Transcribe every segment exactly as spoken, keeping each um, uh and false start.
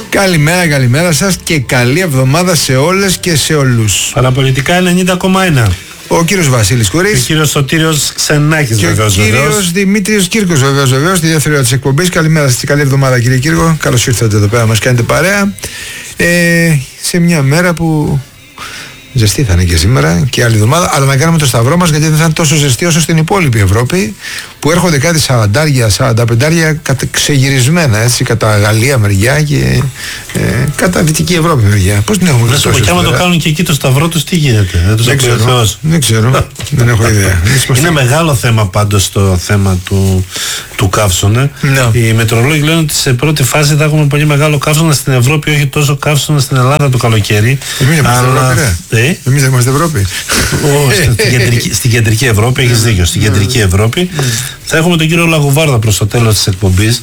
Καλημέρα, καλημέρα σας και καλή εβδομάδα σε όλες και σε όλους. Παραπολιτικά ενενήντα κόμμα ένα. Ο κύριος Βασίλης Κουρής. Και ο κύριος Σωτήριος Ξενάκης, και βεβαίως. Και ο κύριος Δημήτρης Κύρκος, βεβαίως, βεβαίως, στη δεύτερη ώρα της εκπομπής. Καλημέρα σας και καλή εβδομάδα, κύριε Κύρκο. Καλώς ήρθατε εδώ πέρα, μας κάνετε παρέα. Ε, σε μια μέρα που ζεστή θα είναι και σήμερα και άλλη εβδομάδα, αλλά να κάνουμε το σταυρό μας, γιατί δεν θα είναι τόσο ζεστή όσο στην υπόλοιπη Ευρώπη, που έρχονται κάτι σαραντάρια, σαρανταπεντάρια ξεγυρισμένα, έτσι, κατά Γαλλία μεριά και ε, κατά Δυτική Ευρώπη μεριά. Πώς την έχουμε γλιτώσει? Και άμα το κάνουν και εκεί το σταυρό τους, τι γίνεται? Δεν τους δεν ακούει ο ξέρω, Θεός. δεν ξέρω, δεν έχω ιδέα. Είναι μεγάλο θέμα πάντως το θέμα του, του καύσωνα. No. Οι μετεωρολόγοι λένε ότι σε πρώτη φάση θα έχουμε πολύ μεγάλο καύσωνα στην Ευρώπη, όχι τόσο καύσωνα στην Ελλάδα το καλοκαίρι. Εμείς είμαστε Ευρώπη, ρε. Ε? Εμείς δεν είμαστε Ευρώπη. Oh, στην, κεντρική, στην κεντρική Ευρώπη, έχεις δίκιο. Στην κεντρική Ευρώπη θα έχουμε τον κύριο Λαγοβάρδα προς το τέλος της εκπομπής.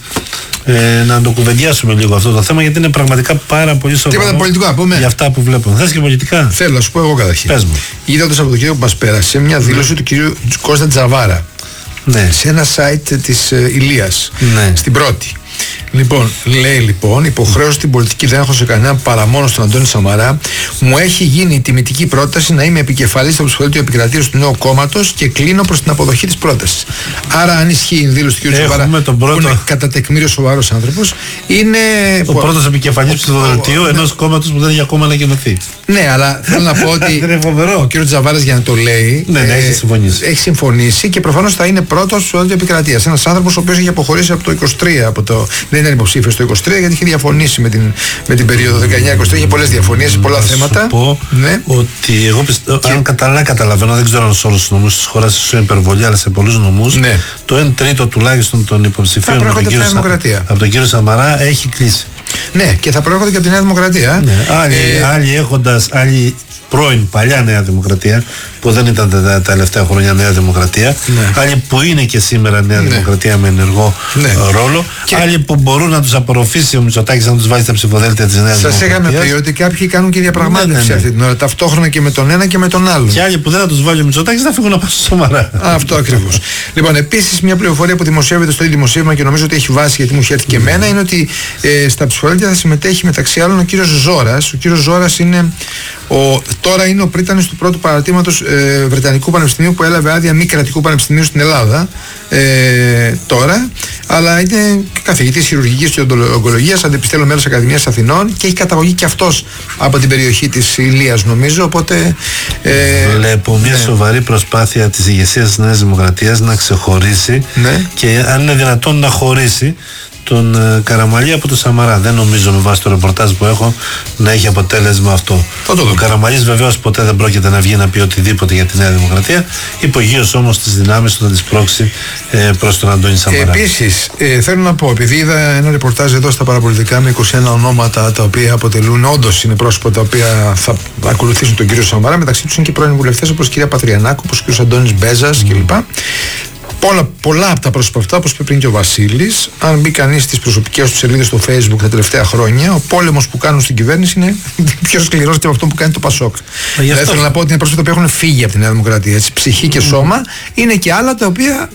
Ε, να το κουβεντιάσουμε λίγο αυτό το θέμα, γιατί είναι πραγματικά πάρα πολύ σοβαρό. Τίποτα πολιτικό, πούμε. Για αυτά που βλέπουμε. Θες και πολιτικά? Θέλω να σου πω εγώ καταρχήν. Πες μου. Είδα το Σαββατοκύριακο που μας πέρασε μια δήλωση mm. του κυρίου Κώστα Τζαβάρα. Ναι. Σε ένα site της ε, Ηλίας. Ναι. Στην πρώτη. Λοιπόν, λέει λοιπόν, υποχρέωση στην πολιτική δεν έχω σε κανέναν παρά μόνο στον Αντώνη Σαμαρά. Μου έχει γίνει η τιμητική πρόταση να είμαι επικεφαλής στο ψηφοδέλτιο επικρατείας του νέου κόμματος και κλείνω προς την αποδοχή της πρότασης. Άρα, αν ισχύει η δήλωση του κ. Σαμαρά, πρώτο... που είναι κατά τεκμήριο σοβαρός άνθρωπος, είναι. Ο που... πρώτος επικεφαλής ψηφοδελτίου ο... ενός κόμματος που δεν έχει ακόμα ανακοινωθεί. Ναι, αλλά θέλω να πω ότι ο κ. Τζαβάρας για να το λέει. Ναι, ναι, έχει συμφωνήσει. Έχει συμφωνήσει και προφανώς θα είναι πρώτος στο ψηφοδέλτιο επικρατείας. Ένας άνθρωπος ο οποίος έχει αποχωρήσει από το είκοσι τρία. Από το... Δεν ήταν υποψήφιος το είκοσι τρία γιατί είχε διαφωνήσει με την, με την περίοδο δεκαεννιά είκοσι τρία. Είχε πολλές διαφωνίες σε πολλά να θέματα. Σου πω ναι. ότι εγώ πιστεύω, και... αν καταλά καταλαβαίνω, δεν ξέρω αν σε όλους τους νομούς της χώρας ίσως είναι υπερβολή, αλλά σε πολλούς νομούς ναι. το ένα τρίτο τουλάχιστον των υποψηφίων από τον, κύριο Σα... από τον κύριο Σαμαρά έχει κλείσει. Ναι, και θα προέρχονται και από τη Νέα Δημοκρατία. Ναι. Άλλοι, ε... άλλοι έχοντας, άλλοι πρώην παλιά Νέα Δημοκρατία, που δεν ήταν τα, τα τελευταία χρόνια Νέα Δημοκρατία, ναι. άλλοι που είναι και σήμερα Νέα ναι. Δημοκρατία με ενεργό ναι. ρόλο, και... άλλοι που μπορούν να τους απορροφήσει ο Μητσοτάκης να τους βάζει στα ψηφοδέλτια της Νέας Δημοκρατίας. Σας είχαμε πει ότι κάποιοι κάνουν και διαπραγμάτευση ναι, ναι, ναι. αυτή την ώρα, ταυτόχρονα και με τον ένα και με τον άλλο. Και άλλοι που δεν θα τους βάλει ο Μητσοτάκης θα φύγουν να πάσουν Σαμαρά. Αυτό ακριβώς. Λοιπόν, επίσης μια πληροφορία που δημοσιεύεται στο ίδιο δημοσίευμα και νομίζω ότι έχει βάση γιατί μου έχει έρθει και εμένα είναι ότι ε, στα ψηφοδέλτια θα συμμετέχει μεταξύ άλλων ο κύριος Ζώρας. Ο κύριος Ζώρας είναι. Ο, τώρα είναι ο πρίτανης του πρώτου παρατήματος ε, Βρετανικού Πανεπιστημίου που έλαβε άδεια μη κρατικού πανεπιστημίου στην Ελλάδα ε, τώρα, αλλά είναι καθηγητής χειρουργικής και ογκολογίας, αντιπιστέλλον μέλος Ακαδημίας Αθηνών και έχει καταγωγή και αυτός από την περιοχή της Ηλίας νομίζω, οπότε ε, βλέπω μια ναι. σοβαρή προσπάθεια της ηγεσίας της Νέας Δημοκρατίας να ξεχωρίσει ναι. και αν είναι δυνατόν να χωρίσει τον uh, Καραμαλή από τον Σαμαρά. Δεν νομίζω με βάση το ρεπορτάζ που έχω να έχει αποτέλεσμα αυτό. Ο Καραμαλής βεβαίως ποτέ δεν πρόκειται να βγει να πει οτιδήποτε για τη Νέα Δημοκρατία. Υπογείως όμως τις δυνάμεις του να τις πρόξει ε, προς τον Αντώνη Σαμαρά. Επίσης ε, θέλω να πω, επειδή είδα ένα ρεπορτάζ εδώ στα παραπολιτικά με είκοσι ένα ονόματα τα οποία αποτελούν, όντως είναι πρόσωπα τα οποία θα ακολουθήσουν τον κύριο Σαμαρά, μεταξύ τους είναι και πρώην βουλευτές όπως η κυρία Πατριανάκου, όπως ο κύριος Αντώνης Μπέζας mm. κλπ. Πολλά, πολλά από τα πρόσωπα αυτά, όπως είπε πριν και ο Βασίλης, αν μπει κανείς στις προσωπικές του σελίδες στο Facebook τα τελευταία χρόνια, ο πόλεμος που κάνουν στην κυβέρνηση είναι πιο σκληρός και από αυτό που κάνει το Πασόκ. Δεν θέλω να πω ότι είναι πρόσωπα που έχουν φύγει από τη Νέα Δημοκρατία. Έτσι, ψυχή και σώμα είναι και άλλα τα οποία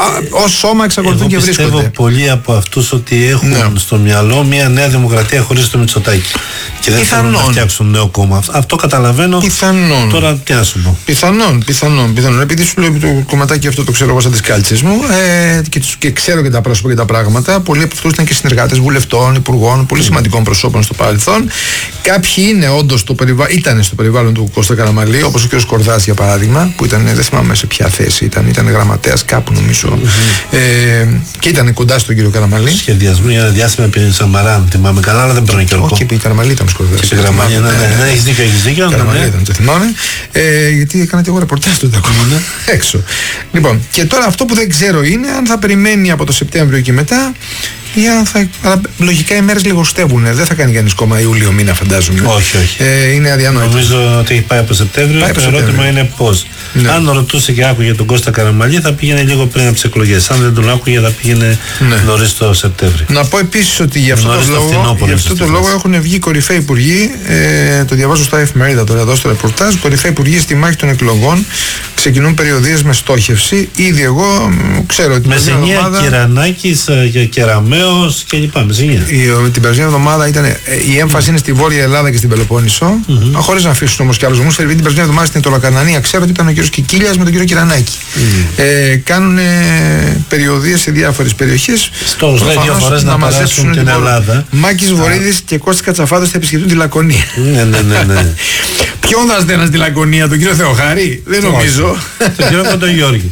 ως σώμα εξακολουθούν και βρίσκονται. Πιστεύω πολλοί από αυτούς ότι έχουν ναι. στο μυαλό μια Νέα Δημοκρατία χωρίς το Μητσοτάκη. Και δεν θέλουν να φτιάξουν νέο κόμμα. Αυτό καταλαβαίνω. Πιθανόν. Τώρα τι να σου πω. Πιθανόν, πιθανόν, πιθανόν. Επειδή σου λέω το κομματάκι αυτό το ξέρω εγώ σαν τις κάλτσες μου ε, και, και ξέρω και τα πρόσωπα και τα πράγματα. Πολλοί από αυτούς ήταν και συνεργάτες βουλευτών, υπουργών, πολύ mm. σημαντικών προσώπων στο παρελθόν. Κάποιοι είναι όντως το περιβα... ήταν στο περιβάλλον του Κώστα Καραμαλή, όπως ο κ. Κορδάς για παράδειγμα, που ήταν, δεν θυμάμαι σε ποια θέση ήταν, ήταν γραμματέας κάπου νομίζω. Mm-hmm. Ε, και ήταν κοντά στον κύριο Καραμαλή. Σχεδιασμού για διάστημα επί Σαμαρά, θυμάμαι καλά, αλλά δεν παίρνει και ορκό. Όχι, επί Καραμαλή ήταν Κορδάς. Επί Καραμαλή, ναι, ναι, έχεις δίκιο, έχεις δίκιο. Καραμαλή ήταν, το θυμάμαι. Ε, γιατί έκανα και εγώ ρεπορτάζ τότε ακόμα έξω. Λοιπόν, και τώρα αυτό που δεν ξέρω είναι αν θα περιμένει από το Σεπτέμβριο και μετά ή αν θα. Αλλά λογικά οι μέρες λιγοστεύουν. Δεν θα κάνει κανείς κόμμα Ιούλιο μήνα, φαντάζομαι. Όχι, όχι. Ε, είναι αδιανόητο. Νομίζω ότι έχει πάει από Σεπτέμβριο. Πάει το ερώτημα Σεπτέμβριο. Είναι πώς. Ναι. Αν ρωτούσε και άκουγε τον Κώστα Καραμαλή, θα πήγαινε λίγο πριν από τις εκλογές. Αν δεν τον άκουγε, θα πήγαινε ναι. νωρίς το Σεπτέμβριο. Να πω επίσης ότι γι' αυτό, το λόγο, γι αυτό το λόγο έχουν βγει κορυφαίοι υπουργοί. Ε, το διαβάζω στα εφημερίδα τώρα εδώ στο ρεπορτάζ. Κορυφαίοι υπουργοί στη μάχη των εκλογών ξεκινούν περιοδίες με στόχευση. Ήδη εγώ ξέρω ότι. Με Ζηνία, εβδομάδα... Κυρανάκης, Κεραμέως κλπ. Με Ζηνία. Την περσμένη εβδομάδα ήταν. Η έμφαση mm. είναι στη Βόρεια Ελλάδα και στην Πελοπόννησο. Mm-hmm. Χωρίς να αφήσουν όμως και άλλους νομούς. Την περσμένη εβδομάδα στην Τολοκαρνανία ξέρω ότι ήταν ο κύριος Κικίλιας με τον κύριο Κυρανάκη. Mm. Ε, κάνουν περιοδίες σε διάφορες περιοχές. Στόχος λέει δύο φορές να, να μαζέψουν την Ελλάδα. Μάκης Βορύδης και Κώστας Κατσαφάδος θα επισκεφτούν τη Λακωνία. Ναι, ναι, ναι, ναι. Ποιον δάστε ένα στη Λακωνία, τον κύριο Θεοχάρη? Δεν νομίζω. Τον κύριο Κοντογιώργη.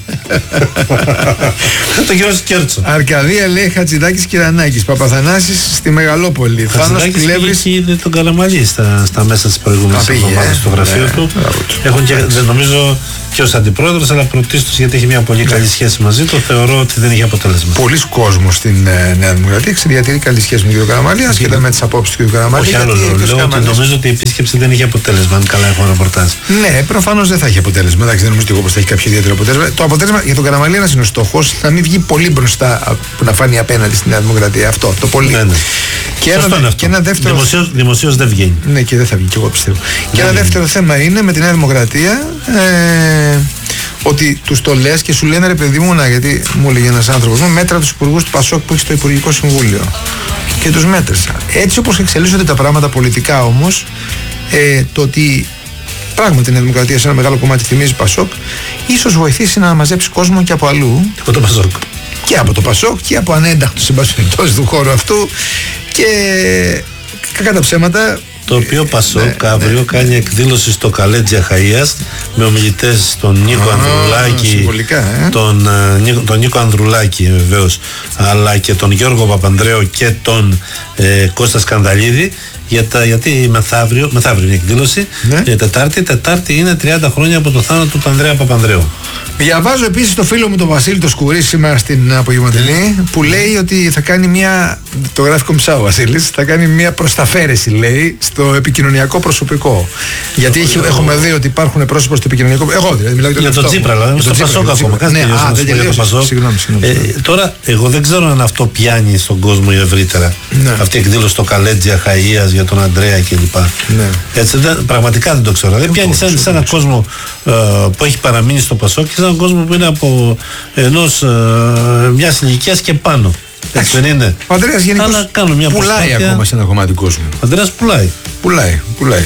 Τον κύριο Σκέρτσο. Αρκαδία λέει Χατζηδάκης Κυρανάκης. Παπαθανάσης στη Μεγαλόπολη. Θάνος Πλεύρης. Είχε ήδη τον Καραμαλή στα, στα μέσα της προηγούμενης εβδομάδας στο γραφείο ναι, του. Ναι, έχουν και, δεν νομίζω και ως αντιπρόεδρος, αλλά πρωτίστως γιατί έχει μια πολύ καλή ναι. σχέση μαζί του. Θεωρώ ότι δεν είχε αποτέλεσμα. Πολλοί κόσμος στην ε, Νέα Δημοκρατία διατηρεί καλή σχέση με τον κύριο Καραμαλή, ασχετά με τις απόψεις του κύριου Καραμαλή. Όχι άλλο, λέω ότι νομίζω ότι η επίσκεψη δεν είχε αποτέλεσμα. Αν καλά έχω ρεπορτάζ. Ναι, προφανώς δεν θα έχει αποτέλεσμα. Εντάξει, δεν νομίζω ότι εγώ θα έχει κάποιο ιδιαίτερο αποτέλεσμα. Το αποτέλεσμα για τον Καραμαλή ένας είναι ο στόχος, να μην βγει πολύ μπροστά που να φάνει απέναντι στη Νέα Δημοκρατία. Αυτό το πολύ. Ναι, ναι. Και, ένα, και ένα δεύτερο. Δημοσίως, δημοσίως δεν βγαίνει. Ναι, και δεν θα βγει, και εγώ πιστεύω. Δεν και ένα βγαίνει. Δεύτερο θέμα είναι με τη Νέα Δημοκρατία. Ε, ότι τους το λες και σου λένε ρε παιδί μου, να, γιατί μου έλεγε ένας άνθρωπος μου, μέτρα τους υπουργούς του Πασόκ που έχει στο Υπουργικό Συμβούλιο. Και τους μέτρησα. Έτσι όπως εξελίσσονται τα πράγματα πολιτικά όμως, ε, το ότι πράγματι η Νέα Δημοκρατία σε ένα μεγάλο κομμάτι θυμίζει Πασόκ, ίσως βοηθήσει να μαζέψει κόσμο και από αλλού. Και από το Πασόκ. Και από το Πασόκ και από ανένταχτους συμπασχετών του χώρου αυτού. Και κακά τα ψέματα. Το οποίο Πασόκ ναι, αύριο ναι, κάνει ναι. εκδήλωση στο Καλέτζια Χαΐας με ομιλητές τον Νίκο Α, Ανδρουλάκη, ε? τον, τον Νίκο Ανδρουλάκη βεβαίως, αλλά και τον Γιώργο Παπανδρέου και τον ε, Κώστα Σκανδαλίδη. Για τα, γιατί μεθαύριο, μεθαύριο είναι η εκδήλωση, ναι. ε, Τετάρτη, Τετάρτη είναι τριάντα χρόνια από το θάνατο του Ανδρέα Παπανδρέου. Διαβάζω επίσης το φίλο μου τον Βασίλη το Σκουρί σήμερα στην απογευματινή που λέει ότι θα κάνει μια, το γράφει κομψά ο Βασίλης, θα κάνει μια προσταφαίρεση λέει στο επικοινωνιακό προσωπικό. Γιατί έχει, έχουμε δει ότι υπάρχουν πρόσωπα στο επικοινωνιακό. Εγώ δηλαδή μιλάω για τον Τσίπρα, δηλαδή στο Πασόκ ακόμα. Ναι, α, δεν τελείωσε. Συγγνώμη, συγγνώμη. Ε, τώρα, εγώ δεν ξέρω αν αυτό πιάνει στον κόσμο ευρύτερα. Ναι. Αυτή η εκδήλωση στο Καλέτζια Χαΐας για τον Ανδρέα κλπ. Ναι. Έτσι, δεν, πραγματικά δεν το ξέρω. Δεν πιάνει σε, σε έναν κόσμο ε, που έχει παραμείνει στο Πασόκ και σε έναν κόσμο που είναι από ενός ε, μιας ηλικίας και πάνω. Έτσι δεν είναι. Ο Ανδρέας γενικώς πουλάει προσπάθεια. Ακόμα σε ένα κομμάτι κόσμου. Ο Ανδρέας πουλάει. Πουλάει, πουλάει.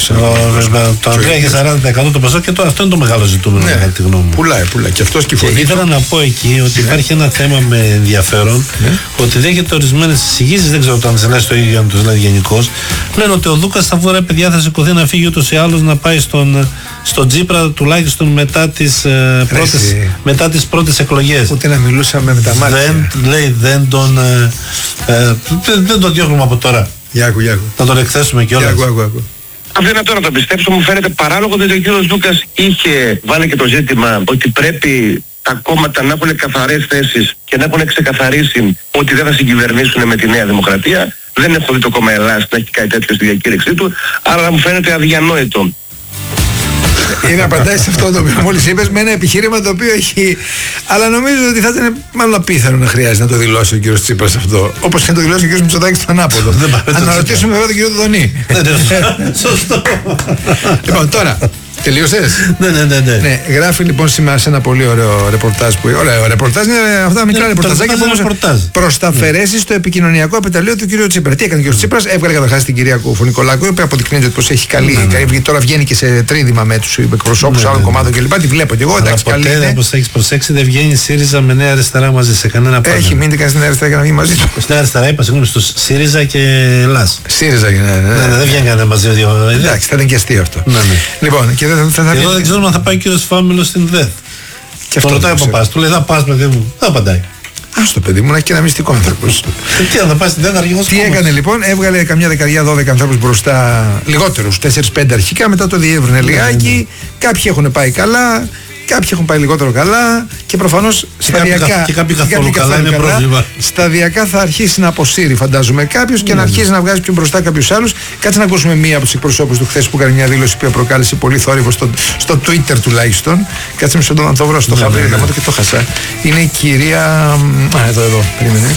Το Ανδρέα έχει σαράντα τοις εκατό το Πασόκ και το, αυτό είναι το μεγάλο ζητούμενο ναι, κατά τη γνώμη μου. Πουλάει, πουλάει. Και αυτός και φωνή. Ήθελα να πω εκεί ότι ναι. υπάρχει ένα θέμα με ενδιαφέρον ναι. ότι δέχεται ορισμένες εισηγήσεις, δεν ξέρω αν σε λέει το ίδιο αν το λέει γενικώς. Λένε ότι ο Δούκας θα βγει παιδιά, θα σηκωθεί να φύγει ούτως ή άλλως να πάει στον, στον Τσίπρα τουλάχιστον μετά τις, ε, πρώτες, μετά τις πρώτες εκλογές. Ούτε να μιλούσαμε με τα μάτια. Δεν, λέει, δεν τον, ε, ε, δεν τον διώχνουμε από τώρα. Γιάκου, Γιάκου. Θα τον εκθέσουμε κιόλας. Γιάκου, Γιάκου, Γιάκου. Αδύνατο να το πιστέψω, μου φαίνεται παράλογο ότι ο κύριος Δούκας είχε βάλει και το ζήτημα ότι πρέπει τα κόμματα να έχουν καθαρές θέσεις και να έχουν ξεκαθαρίσει ότι δεν θα συγκυβερνήσουν με τη Νέα Δημοκρατία. Δεν έχω δει το κόμμα Ελλάς να έχει κάτι τέτοιο στη διακήρυξή του, άρα μου φαίνεται αδιανόητο. Είναι απαντάει σε αυτό το οποίο μόλις είπες με ένα επιχείρημα το οποίο έχει. Αλλά νομίζω ότι θα ήταν μάλλον απίθανο να χρειάζεται να το δηλώσει ο κύριος Τσίπρας αυτό. Όπως και να το δηλώσει ο κύριος Μητσοτάκης στον ανάποδο. Αναρωτήσουμε βέβαια τον κύριο Δουδονή. Σωστό. Λοιπόν, τώρα. Τελείωσες? Ναι, ναι, ναι, ναι. ναι. Γράφει λοιπόν σήμερα σε ένα πολύ ωραίο ρεπορτάζ που. Ωραίο ρεπορτάζ είναι αυτά μικρά ρεπορταζάκια που όμως προσταφαιρέσει στο επικοινωνιακό επιτελείο του κ. Τσίπρα. Τι έκανε ο κ. Τσίπρας? Έβγαλε καταρχάς την κυρία Κουφωνικολάκου, η οποία αποδεικνύεται ότι πως έχει καλή. Ναι, ναι. Τώρα βγαίνει και σε τρίδημα με τους εκπροσώπους ναι, άλλων ναι, κομμάτων κλπ. Τη βλέπω κι εγώ. Εντάξει, καλή. Ποτέ, όπως έχεις προσέξει, δεν βγαίνει ΣΥΡΙΖΑ με Νέα Αριστερά μαζί σε κανένα πράγμα. Έχει μείνει κανένα στην Νέα Αριστερά για να βγει μαζί του. Στην Νέα Αριστερά είπα συγγνώμη στους ΣΥΡΙΖΑ και ΕΛΑΣ. ΣΥΡΙΖΑ και ναι. Δεν βγαίνει κανένα μαζί. Εντάξει, θα ήταν και αστείο αυτό. Λοιπόν, και δεν θα δεν ξέρουμε αν θα πάει ο κύριος Φάμελος στην ΔΕΘ. Και αυτό ρωτάει ο παπάς του, λέει θα πας παιδί μου, δεν απαντάει. Ας το παιδί μου, να έχει και ένα μυστικό άνθρωπος. Τι θα πάει στην ΔΕΘ αρχηγός. Τι έκανε λοιπόν, έβγαλε καμιά δεκαετία δώδεκα ανθρώπους μπροστά, λιγότερους, τέσσερα πέντε αρχικά, μετά το διεύρυνε λιγάκι. Κάποιοι έχουν πάει καλά, κάποιοι έχουν πάει λιγότερο καλά και προφανώς σταδιακά. Και κάποιοι καθόλου καλά είναι πρόβλημα. Σταδιακά θα αρχίσει να αποσύρει, φαντάζομαι, κάποιος και να αρχίσει να βγάζει πιο μπροστά κάποιους άλλους. Κάτσε να ακούσουμε μία από τους εκπροσώπους του χθες που έκανε μια δήλωση που προκάλεσε πολύ θόρυβο στο, στο Twitter τουλάχιστον. Κάτσε μισό να το βρω στο χαβρί, να το και το χασά. Είναι η κυρία. Α, εδώ, εδώ. Περίμενε.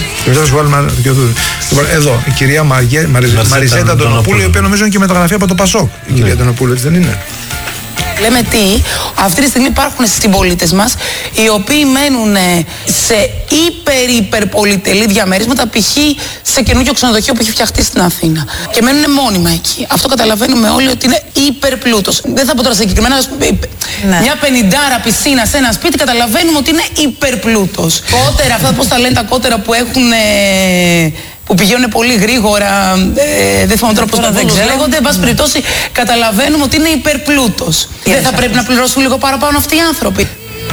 Εδώ, η κυρία Μαριζέτα Αντωνοπούλου, η οποία νομίζω είναι και μεταγραφή από το Πασόκ. Η κυρία Αντωνοπούλου, έτσι δεν είναι? Λέμε τι, αυτή τη στιγμή υπάρχουν συμπολίτες μας οι οποίοι μένουν σε υπερ υπερπολιτελή διαμερίσματα, π.χ. σε καινούργιο ξενοδοχείο που έχει φτιαχτεί στην Αθήνα. Και μένουν μόνιμα εκεί. Αυτό καταλαβαίνουμε όλοι ότι είναι υπερπλούτος. Δεν θα πω τώρα συγκεκριμένα, ναι. Μια πενηντάρα πισίνα σε ένα σπίτι, καταλαβαίνουμε ότι είναι υπερπλούτος. Κότερα, αυτά πώς τα λένε τα κότερα που έχουν. Ε, που πηγαίνουν πολύ γρήγορα, ε, δεν θυμάμαι τώρα πώς τα δεν λέγονται, εν πάση περιπτώσει καταλαβαίνουμε ότι είναι υπερπλούτος. Δεν θα πρέπει να πληρώσουν λίγο παραπάνω αυτοί οι άνθρωποι?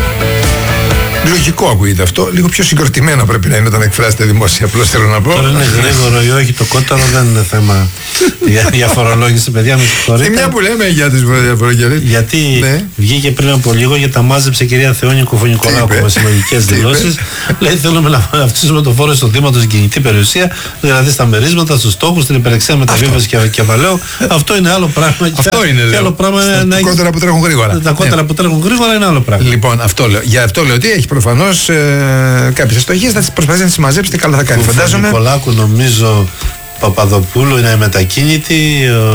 Λογικό ακούγεται αυτό. Λίγο πιο συγκροτημένο πρέπει να είναι όταν εκφράζεται δημόσια. Απλώς θέλω να πω. Τώρα είναι γρήγορο ή όχι, το κόταρο δεν είναι θέμα για, για φορολόγηση, παιδιά, με συγχωρείτε. Και μια που λέμε για τις φορολογίες. Γιατί ναι. Βγήκε πριν από λίγο και τα μάζεψε η κυρία Θεόνη Κοφωνικολάκου με συλλογικές δηλώσεις. Λέει: θέλουμε να αυξήσουμε το φόρο εισοδήματος στην κινητή περιουσία, δηλαδή στα μερίσματα, στους στόχους, στην υπεραξία μεταβίβαση και κεφαλαίου. Αυτό είναι άλλο πράγμα. Αυτό είναι. Και άλλο πράγμα είναι. Τα κότερα που τρέχουν γρήγορα. Τα κότερα που τρέχουν γρήγορα είναι άλλο πράγμα. Λοιπόν, αυτό λέω. Για αυτό λέω ότι έχει προφανώς ε, κάποιες αστοχίες, θα τις προσπαθήσει να τις μαζέψετε, καλά θα κάνει. Φαντάζομαι. Ο Νικολάκου, νομίζω, Παπαδοπούλου είναι μετακίνητη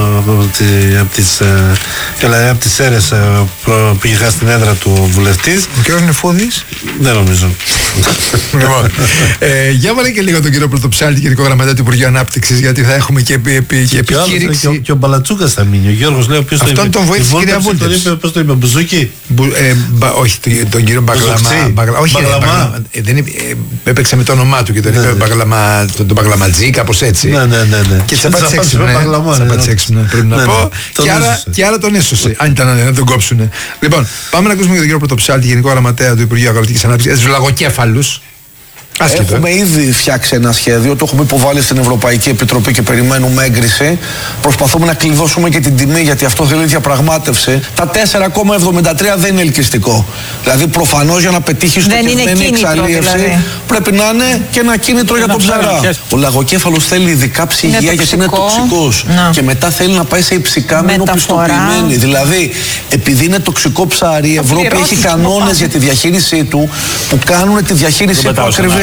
από τις, ε, τις ΣΕΡΕΣ που πήγα στην έδρα του βουλευτής. Ο κύριος Νεφούδης. Δεν νομίζω. Λοιπόν, ε, για βάλε και λίγο τον κύριο Πρωτοψάλτη, Γενικό Γραμματέα του Υπουργείου Ανάπτυξης, γιατί θα έχουμε και, επί, επί, και επικήρυξη. Και, και ο Μπαλατσούκας θα μείνει. Ο Γιώργος λέει: ποιος αυτόν τον βοήθησε η κυρία Βούλτεψ. Πώς το είπε, Μπουζούκι. Ε, μπα, όχι, τον κύριο Μπαγλαμά. Όχι, έπαιξε με το όνομά του και τον είπε τον Μπαγλαματζή, κάπως έτσι. Ναι, ναι, ναι. Και τις απάτησε έξυπνα, πρέπει να πω. Και άρα τον έσωσε, αν ήταν να τον κόψουνε. Λοιπόν, πάμε να ακούσουμε και τον κύριο Πρωτοψάλτη, Γενικό Γραμματέα του Υπουργείου Αγροτικής Ανάπτυξης, τους λαγοκέφαλους. Άσχετο. Έχουμε ήδη φτιάξει ένα σχέδιο, το έχουμε υποβάλει στην Ευρωπαϊκή Επιτροπή και περιμένουμε έγκριση. Προσπαθούμε να κλειδώσουμε και την τιμή, γιατί αυτό θέλει διαπραγμάτευση. Τα τέσσερα κόμμα εβδομήντα τρία δεν είναι ελκυστικό. Δηλαδή, προφανώς για να πετύχει στοχευμένη εξαλίευση δηλαδή. Πρέπει να είναι και ένα κίνητρο για τον ψαρά. Ο λαγοκέφαλος θέλει ειδικά ψυγεία είναι γιατί είναι τοξικός. Να. Και μετά θέλει να πάει σε υψηκάμενο πιστοποιημένη. Δηλαδή, επειδή είναι τοξικό ψάρι, η Ευρώπη έχει κανόνες για τη διαχείρισή του που κάνουν τη διαχείρισή του ακριβή.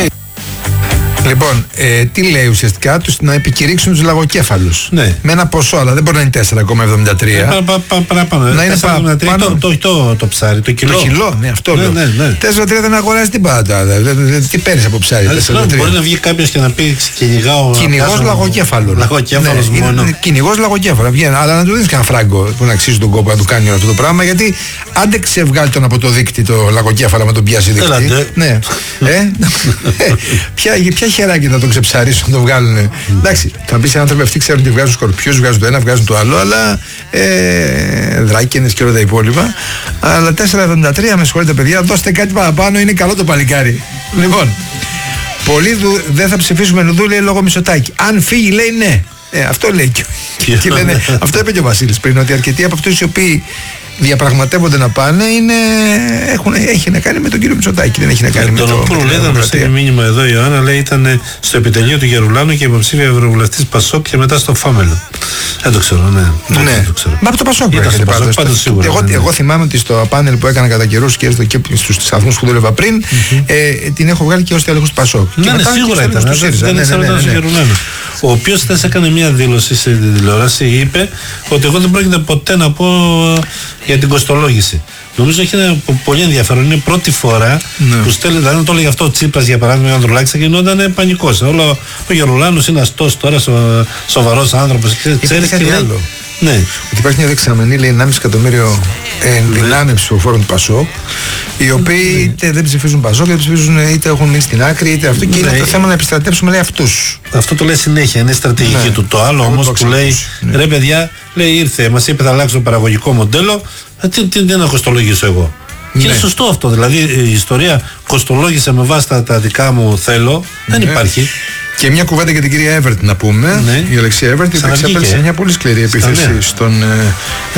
Λοιπόν, ε, τι λέει ουσιαστικά τους να επικηρύξουν τους λαγοκέφαλους. Ναι. Με ένα ποσό, αλλά δεν μπορεί να είναι τέσσερα κόμμα εβδομήντα τρία. Να είναι πάνω. Το ψάρι, το κιλό. Το κιλό, ναι, αυτό λέω. τέσσερα τρία δεν αγοράζει τίποτα. Τι παίρνεις από ψάρι, τέσσερα τρία. Μπορεί να βγει κάποιος και να πει κυνηγάω. Κυνηγός λαγοκέφαλο. Λαγοκέφαλος μόνο. Κυνηγός λαγοκέφαλο. Αλλά να του δίνεις κανένα φράγκο που να αξίζει τον κόπο να του κάνει όλο αυτό το πράγμα, γιατί άντε ξεβγάλει τον από το δίκτυ το λαγοκέφαλο με τον πιάσει δίκτυ. Ναι. Ποια χεράκι να το ξεψαρίσουν, να το βγάλουν. Εντάξει, θα πει οι άνθρωποι αυτοί ξέρουν τι βγάζουν σκορπιούς, βγάζουν το ένα, βγάζουν το άλλο, αλλά ε, δράκενες και όλα τα υπόλοιπα. Αλλά τέσσερα εβδομήντα τρία, με συγχωρείτε παιδιά, δώστε κάτι παραπάνω, είναι καλό το παλικάρι. Λοιπόν, πολλοί δου, δεν θα ψηφίσουμε Νουδού, λέει λόγω Μητσοτάκη. Αν φύγει, λέει ναι. Ε, αυτό λέει και, και λένε, αυτό είπε και ο Βασίλης πριν, ότι αρκετοί από αυτούς οι οποίοι διαπραγματεύονται να πάνε είναι, έχουν, έχει να κάνει με τον κύριο Μητσοτάκη, δεν έχει να κάνει με τον κύριο Μητσοτάκη. Τον οποίο λέει, μήνυμα εδώ η Ιωάννα, λέει ήταν στο επιτελείο του Γερουλάνου και υποψήφια ευρωβουλευτής Πασόκ και μετά στο Φάμελο. Δεν το ξέρω, ναι. Ναι. Το ξέρω. Μα από το Πασόκ ήταν πάντως, πάντως σίγουρα. Εγώ, ναι, ναι. εγώ θυμάμαι ότι στο πάνελ που έκανα κατά καιρούς και στους σταθμούς που δούλευα πριν, mm-hmm. ε, την έχω βγάλει και ως τέλεχος του Πασόκ. Ναι, ναι, σίγουρα ήταν. Δεν ήξερα ότι ήταν ο οποίος χθες έκανε μια δήλωση σε τηλεόραση, είπε ότι εγώ δεν πρόκειται ποτέ να πω για την κοστολόγηση. Νομίζω έχει ένα πολύ ενδιαφέρον. Είναι πρώτη φορά ναι. που στέλνει. Δηλαδή, να το έλεγε αυτό ο Τσίπρας για παράδειγμα, ο Ανδρουλάκης θα γινόταν πανικός. Όλο ο Γερουλάνος είναι αστός τώρα, σο, σοβαρός άνθρωπος. Ξέρει κάτι λέει, άλλο. Ναι. Ότι υπάρχει μια δεξαμενή, λέει ενάμιση εκατομμύριο ενδυνάμει ψηφοφόρων του Πασόκ, οι οποίοι είτε δεν ψηφίζουν Πασόκ, είτε ψηφίζουν, είτε έχουν μείνει στην άκρη, είτε αυτό. Και ναι. είναι το θέμα να επιστρατεύσουμε, λέει, αυτούς. Αυτό το λέει συνέχεια, είναι στρατηγική ναι. του. Το άλλο όμως που λέει, ναι. ρε παιδιά, λέει ήρθε, μας είπε θα αλλάξει το παραγωγικό μοντέλο. Τι, τι, τι να κοστολογήσω εγώ. Ναι. Και είναι σωστό αυτό. Δηλαδή η ιστορία κοστολόγησε με βάση τα, τα δικά μου θέλω. Ναι. Δεν υπάρχει. Και μια κουβέντα για την κυρία Εύερτ να πούμε. Ναι. Η Αλεξία Εύερτ, η οποία εξέπραξε μια πολύ σκληρή επίθεση στον ε,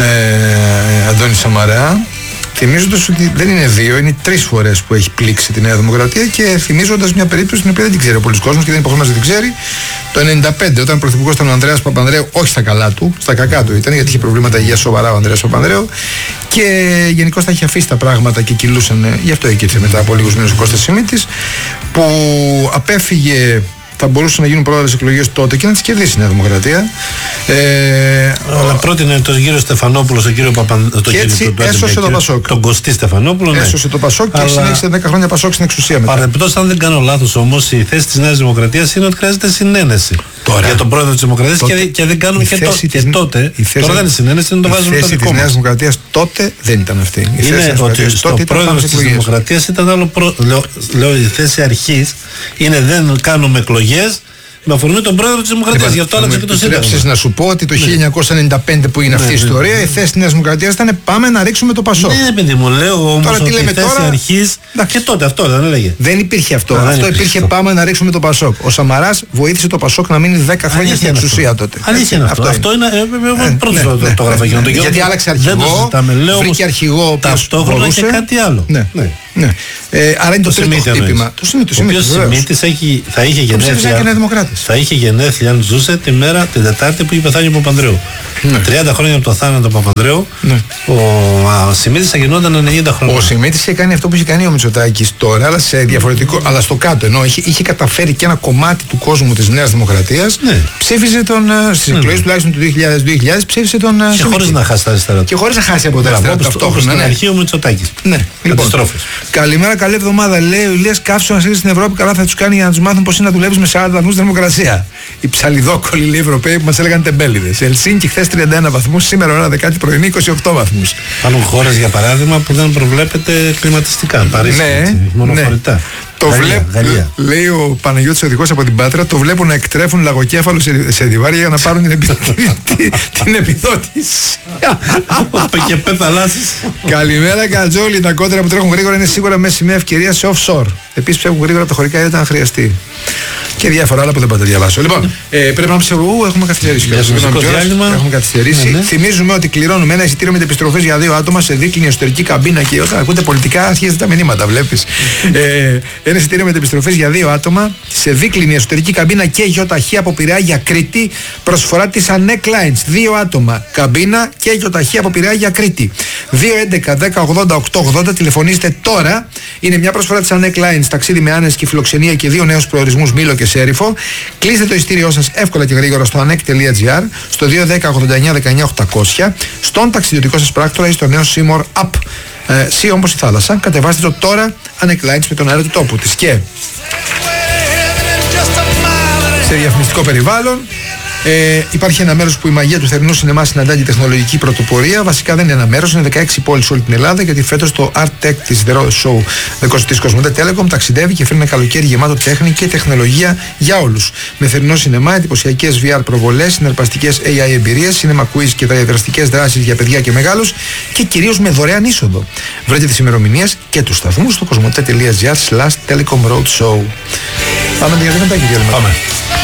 ε, Αντώνη Σαμαρά. Θυμίζοντας ότι δεν είναι δύο, είναι τρεις φορές που έχει πλήξει τη Νέα Δημοκρατία και θυμίζοντας μια περίπτωση την οποία δεν την ξέρει ο πολλής κόσμος και δεν υποχρεωμένος να την ξέρει. Το ενενήντα πέντε, όταν πρωθυπουργός ήταν ο Ανδρέας Παπανδρέου, όχι στα καλά του, στα κακά του ήταν, γιατί είχε προβλήματα υγείας σοβαρά ο Ανδρέας Παπανδρέου και γενικώς τα είχε αφήσει τα πράγματα και κυλούσαν. Γι' αυτό εκεί ήρθε μετά από λίγους μήνες ο Κώστας Σιμίτης, που απέφυγε. Θα μπορούσαν να γίνουν πρόεδρες εκλογές τότε και να τις κερδίσει η Νέα Δημοκρατία. Ε, Αλλά πρότεινε τον κύριο Στεφανόπουλο, τον κύριο Παπανδρέου. Και έτσι έσωσε το Πασόκ. Τον Κωστή Στεφανόπουλο. Ναι. Έσωσε το Πασόκ και Αλλά... συνέχισε δέκα χρόνια Πασόκ στην εξουσία μετά. Παρεμπιπτόντως, αν δεν κάνω λάθος όμως, η θέση της Νέας Δημοκρατίας είναι ότι χρειάζεται συνένεση. Τώρα, για τον πρόεδρο της Δημοκρατίας τότε, και, και δεν κάνουμε και, το, της, και τότε. Θέση, τώρα δεν είναι συνένεση, δεν το βάζουμε στο δικό μας. Η θέση της Νέας Δημοκρατίας τότε δεν ήταν αυτή. Η είναι θέση ότι στο πρόεδρο της Δημοκρατίας ήταν άλλο. Προ... Λέω, λέω, η θέση αρχής είναι δεν κάνουμε εκλογές. Με αφορμή τον πρόεδρο της Δημοκρατίας. Γι' αυτό άλλαξε και το Σύνταγμα. Να σου πω ότι το χίλια εννιακόσια ενενήντα πέντε που είναι αυτή η ιστορία, η θέση της Νέας Δημοκρατίας ήταν πάμε να ρίξουμε το Πασόκ. Ναι, παιδί μου, λέω όμως ότι η θέση αρχής. Και τότε αυτό δεν έλεγε. Δεν υπήρχε αυτό. Αυτό υπήρχε πάμε να ρίξουμε το Πασόκ. Ο Σαμαράς βοήθησε το Πασόκ να μείνει δέκα χρόνια στην εξουσία τότε. Αλήθεια είναι αυτό. Αυτό είναι πρώτο το γράφα. Γιατί άλλαξε αρχηγό. Βρήκε αρχηγό. Ταυτόχρονα και κάτι άλλο. Ναι. Ε, άρα είναι το, το τρίτο χτύπημα. Το Σιμίτης. Ο οποίος Σιμίτης θα είχε γενέθλια. Θα είχε γενέθλια αν ζούσε τη μέρα την Τετάρτη που είχε πεθάνει ο Παπανδρέου. Ναι. τριάντα χρόνια από το θάνατο του Παπανδρέου. Ναι. Ο Σιμίτης θα γινόταν ενενήντα χρόνια. Ο Σιμίτης είχε κάνει αυτό που είχε κάνει ο Μητσοτάκης τώρα, αλλά σε διαφορετικό. Αλλά στο κάτω. Ενώ είχε, είχε καταφέρει και ένα κομμάτι του κόσμου της Νέας Δημοκρατίας. Ναι. Ψήφισε τον. Στις ναι. εκλογές τουλάχιστον του δύο χιλιάδες ψήφισε τον. Και χωρίς να χάσει τα αριστερά. Και χωρίς να χάσει από τα αριστερά. Ταυτόχρονα. Στην αρχή ο Μητσοτάκης. Ναι. Καλημέρα, καλή εβδομάδα. Λέει ο Ηλίας Καύσο να στείλει στην Ευρώπη. Καλά θα του κάνει για να του μάθουν πώ είναι να δουλεύει με σαράντα βαθμούς θερμοκρασία. Οι ψαλιδόκολλοι λέει Ευρωπαίοι που μα έλεγαν τεμπέληδες. Ελσίνκι χθες τριάντα ένα βαθμούς, σήμερα ώρα δεκάτη πρωινή είκοσι οκτώ βαθμούς. Υπάρχουν χώρες για παράδειγμα που δεν προβλέπεται κλιματιστικά. Παρίσι, ναι, έτσι, μονοφορητά. Το Γαλλία, βλέπ, Γαλλία. Λέει ο Παναγιώτης ο οδηγός από την Πάτρα, το βλέπουν να εκτρέφουν λαγοκέφαλο σε, σε διβάρια για να πάρουν την, επι, την επιδότηση. Και πεθαλάσσεις. Καλημέρα, Κατζόλη. Τα κόντρα που τρέχουν γρήγορα είναι σίγουρα με σημαία ευκαιρία σε offshore. Επίσης ψεύγουν γρήγορα από τα χωρικά αίρια όταν χρειαστεί. Και διάφορα άλλα που δεν πάω να διαβάσω. Λοιπόν, ε, πρέπει να ψεύγω, έχουμε καθυστερήσει. Έχουμε καθυστερήσει. Ναι, ναι. Θυμίζουμε ότι κληρώνουμε ένα εισιτήριο με επιστροφές για δύο άτομα σε δίκλινη εσωτερική καμπίνα και όταν ακούτε πολιτικά αρχίζετε τα μηνύματα, βλέπεις. ε, ένα εισιτήριο με επιστροφές για δύο άτομα σε δίκλινη εσωτερική καμπίνα και γιοταχή από Πειραιά για Κρήτη. Προσφορά της Ανέκ Lines. Δύο άτομα καμπίνα και γιοταχή από Πειραιά για Κρήτη. δύο έντεκα δέκα ογδόντα οκτώ ογδόντα. Τηλεφωνήστε τώρα. Είναι μια προσφορά της Ανέκ Lines. Ταξίδι με άνεση και φιλοξενία και δύο νέους προορισμούς Μήλο και Σέριφο. Κλείστε το ειστήριό σας εύκολα και γρήγορα στο ανεκ τελεία τζι άρ, στο δύο δέκα ογδόντα εννιά δεκαεννιά οκτακόσια, στον ταξιδιωτικό σας πράκτορα ή στο νέο Seymour App. Ε, Sea όπως η θάλασσα. Κατεβάστε το τώρα Ανέκ Lines με τον αέρα του τόπου της. Και σε διαφημιστικό περιβάλλον Ε, υπάρχει ένα μέρος που η μαγεία του θερινού σινεμά συναντά την τεχνολογική πρωτοπορία. Βασικά δεν είναι ένα μέρος, είναι δεκαέξι πόλεις σε όλη την Ελλάδα. Γιατί φέτος το Art Tech της The Road Show της Κοσμοτέ Telecom ταξιδεύει και φέρνει ένα καλοκαίρι γεμάτο τέχνη και τεχνολογία για όλους. Με θερινό σινεμά, εντυπωσιακές βι αρ προβολές, συναρπαστικές έι άι εμπειρίες, cinema quiz και διαδραστικές δράσεις για παιδιά και μεγάλους και κυρίως με δωρεάν είσοδο. Βρείτε τις ημερομηνίες και τους σταθμούς στο κοσμοτέ τελεία τζι άρ slash telecom road show. Πάμε για